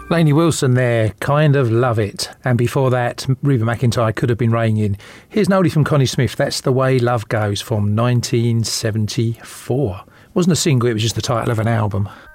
Lainey Wilson there, Kind of Love It. And before that, Reba McEntire, Could Have Been Raining. Here's an oldie from Connie Smith, That's the Way Love Goes, from 1974. It wasn't a single, it was just the title of an album.